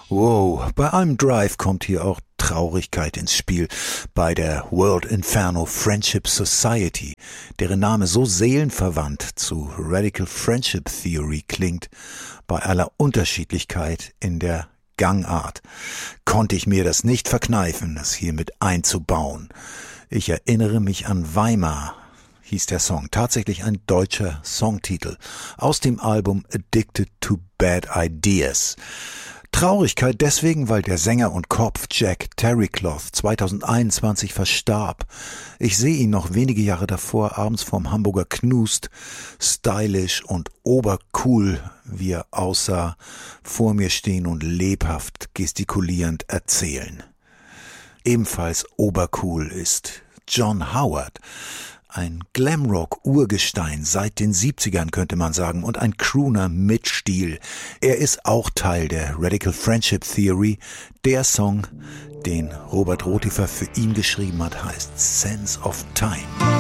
Wow, bei einem Drive kommt hier auch Traurigkeit ins Spiel. Bei der World Inferno Friendship Society, deren Name so seelenverwandt zu Radical Friendship Theory klingt, bei aller Unterschiedlichkeit in der Gangart, konnte ich mir das nicht verkneifen, das hier mit einzubauen. Ich erinnere mich an Weimar, hieß der Song, tatsächlich ein deutscher Songtitel, aus dem Album Addicted to Bad Ideas. Traurigkeit deswegen, weil der Sänger und Kopf Jack Terrycloth 2021 verstarb. Ich sehe ihn noch wenige Jahre davor abends vorm Hamburger Knust, stylisch und obercool, wie er aussah, vor mir stehen und lebhaft gestikulierend erzählen. Ebenfalls obercool ist John Howard, ein Glamrock-Urgestein seit den 70ern, könnte man sagen, und ein Crooner mit Stil. Er ist auch Teil der Radical Friendship Theory. Der Song, den Robert Rotifer für ihn geschrieben hat, heißt Sense of Time.